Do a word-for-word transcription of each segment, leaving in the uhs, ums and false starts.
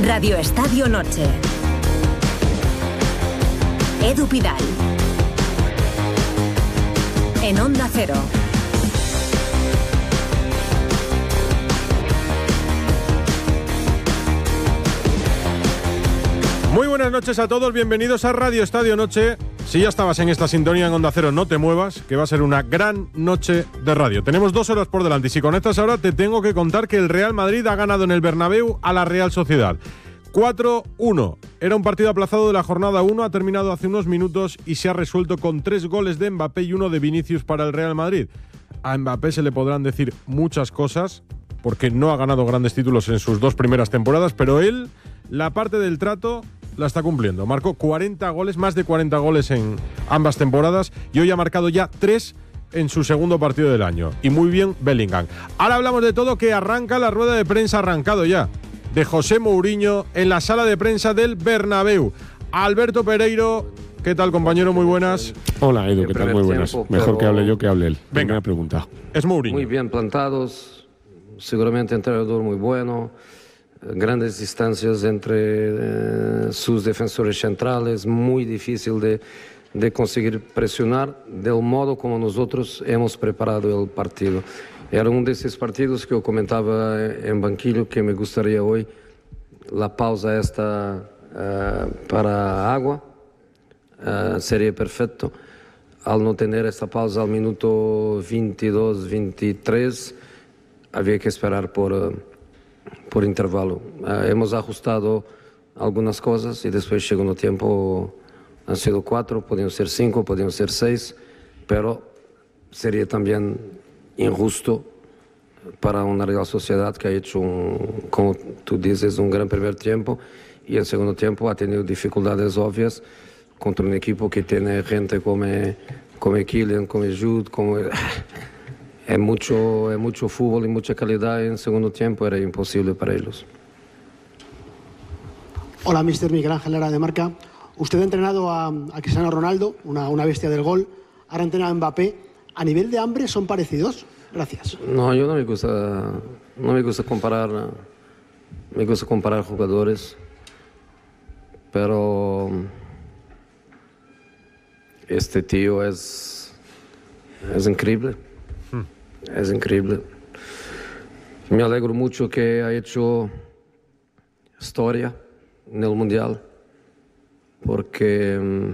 Radio Estadio Noche. Edu Pidal. En Onda Cero. Muy buenas noches a todos, bienvenidos a Radio Estadio Noche. Si ya estabas en esta sintonía en Onda Cero, no te muevas, que va a ser una gran noche de radio. Tenemos dos horas por delante y si conectas ahora te tengo que contar que el Real Madrid ha ganado en el Bernabéu a la Real Sociedad. cuatro uno. Era un partido aplazado de la jornada uno, ha terminado hace unos minutos y se ha resuelto con tres goles de Mbappé y uno de Vinicius para el Real Madrid. A Mbappé se le podrán decir muchas cosas, porque no ha ganado grandes títulos en sus dos primeras temporadas, pero él, la parte del trato, la está cumpliendo. Marcó cuarenta goles, más de cuarenta goles en ambas temporadas y hoy ha marcado ya tres en su segundo partido del año. Y muy bien Bellingham. Ahora hablamos de todo, que arranca la rueda de prensa, ha arrancado ya, de José Mourinho en la sala de prensa del Bernabéu. Alberto Pereiro, ¿qué tal, compañero? Muy buenas. Hola, Edu, ¿qué tal? Muy buenas. Tiempo, Mejor que hable yo que hable él. Venga, una pregunta. Es Mourinho. Muy bien plantados, seguramente entrenador muy bueno, grandes distancias entre eh, sus defensores centrales, muy difícil de, de conseguir presionar del modo como nosotros hemos preparado el partido. Era uno de esos partidos que yo comentaba en banquillo que me gustaría hoy, la pausa esta uh, para agua, uh, sería perfecto. Al no tener esta pausa al minuto veintidós, veintitrés, había que esperar por, uh, por intervalo. Uh, hemos ajustado algunas cosas y después segundo tiempo han sido cuatro, podían ser cinco, podían ser seis, pero sería también injusto para una Real Sociedad que ha hecho, un, como tú dices, un gran primer tiempo y en segundo tiempo ha tenido dificultades obvias contra un equipo que tiene gente como, como Kylian, como Jude, como... Es mucho, es mucho fútbol y mucha calidad en segundo tiempo, era imposible para ellos. Hola, mister Miguel Ángel Lara de Marca. Usted ha entrenado a, a Cristiano Ronaldo, una, una bestia del gol. Ahora ha entrenado a Mbappé. ¿A nivel de hambre son parecidos? Gracias. No, yo no me gusta, no me gusta comparar, me gusta comparar jugadores, pero este tío es, es increíble. Es increíble. Me alegro mucho que ha hecho historia en el Mundial, porque um,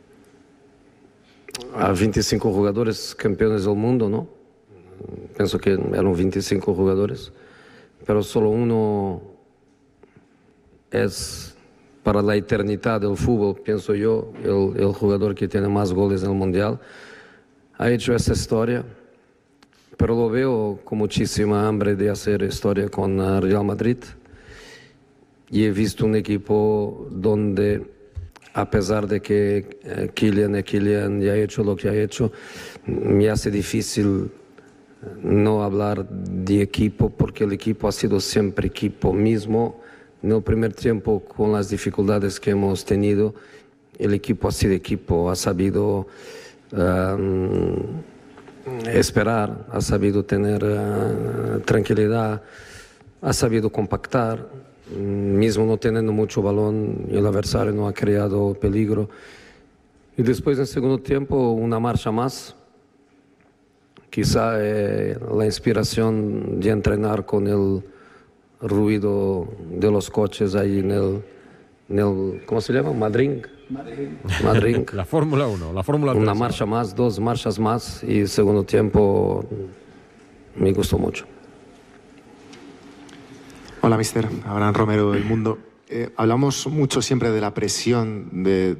há vinte y cinco jugadores campeones del mundo, ¿no? Pienso que eran veinticinco jugadores, pero solo uno es para la eternidad del fútbol, pienso yo, el, el jugador que tiene más goles en el Mundial. Ha hecho esa historia. Pero lo veo con muchísima hambre de hacer historia con Real Madrid y he visto un equipo donde, a pesar de que eh, Kylian y Kylian ya ha hecho lo que ha hecho, me hace difícil no hablar de equipo porque el equipo ha sido siempre equipo mismo. En el primer tiempo, con las dificultades que hemos tenido, el equipo ha sido equipo, ha sabido... Um, esperar, ha sabido tener uh, tranquilidad, ha sabido compactar, mismo no teniendo mucho balón, el adversario no ha creado peligro. Y después en segundo tiempo una marcha más, quizá eh, la inspiración de entrenar con el ruido de los coches ahí en el, en el ¿cómo se llama? Madrid. Madrid. Madrid. La Fórmula uno, la Fórmula tres. Una marcha más, dos marchas más y segundo tiempo me gustó mucho. Hola, mister Abraham Romero del Mundo. Eh, hablamos mucho siempre de la presión de